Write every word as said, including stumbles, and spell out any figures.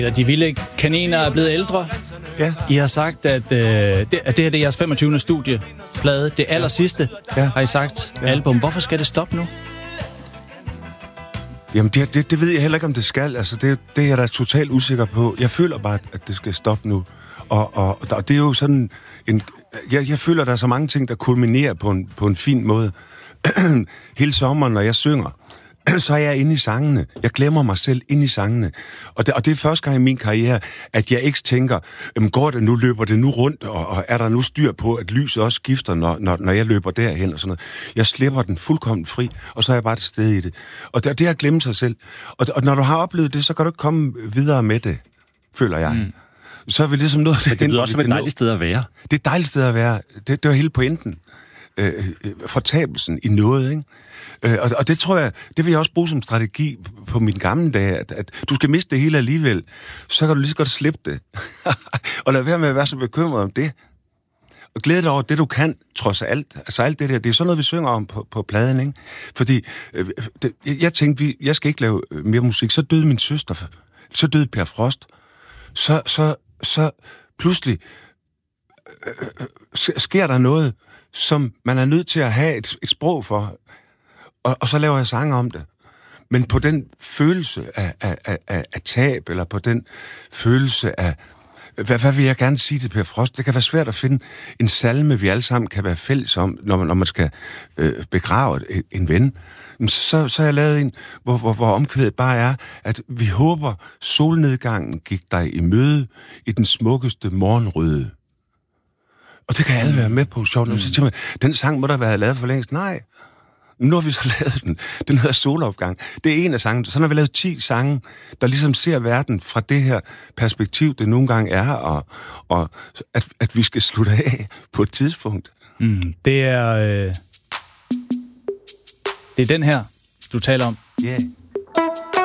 De vilde kaniner er blevet ældre. Ja. I har sagt, at, øh, det, at det her det er jeres femogtyvende studieplade. Det aller sidste, Ja. har I sagt, Ja. album. Hvorfor skal det stoppe nu? Jamen, det, det, det ved jeg heller ikke, om det skal. Altså, det, det er jeg da totalt usikker på. Jeg føler bare, at det skal stoppe nu. Og, og, og det er jo sådan en... Jeg, jeg føler, der er så mange ting, der kulminerer på en, på en fin måde. Hele sommeren, når jeg synger, så er jeg inde i sangene. Jeg glemmer mig selv inde i sangene. Og det, og det er første gang i min karriere, at jeg ikke tænker, går det nu, løber det nu rundt, og, og er der nu styr på, at lyset også skifter, når, når, når jeg løber derhen og sådan noget. Jeg slipper den fuldkommen fri, og så er jeg bare til stede i det. Og det, det er at glemme sig selv. Og, og når du har oplevet det, så kan du ikke komme videre med det, føler jeg. Mm. Så er vi ligesom noget... Men det lyder også som et dejligt sted at være. Det er et dejligt sted at være. Det, det var hele pointen. Øh, fortabelsen i noget, ikke? Øh, og, og det tror jeg, det vil jeg også bruge som strategi på min gamle dage, at, at du skal miste det hele alligevel, så kan du lige så godt slippe det. Og lad være med at være så bekymret om det. Og glæde dig over det, du kan, trods alt. Altså alt det der, det er sådan noget, vi synger om på, på pladen, ikke? Fordi øh, det, jeg tænkte, vi, jeg skal ikke lave mere musik. Så døde min søster, så døde Per Frost. Så, så, så pludselig øh, øh, sker der noget, som man er nødt til at have et, et sprog for, og, og så laver jeg sange om det. Men på den følelse af, af, af, af tab, eller på den følelse af, hvad, hvad vil jeg gerne sige til Per Frost? Det kan være svært at finde en salme, vi alle sammen kan være fælles om, når man, når man skal øh, begrave en, en ven. Så, så har jeg lavet en, hvor, hvor, hvor omkvædet bare er, at vi håber, solnedgangen gik dig i møde i den smukkeste morgenrøde. Og det kan alle være med på, sjovt. Mm. Så tænker man, den sang må der være lavet for længst. Nej, nu har vi så lavet den. Den hedder Solopgang. Det er en af sangene. Så har vi lavet ti sange, der ligesom ser verden fra det her perspektiv, det nogle gange er, og, og at, at vi skal slutte af på et tidspunkt. Mm. Det er... Øh... Det er den her, du taler om. Ja. Yeah.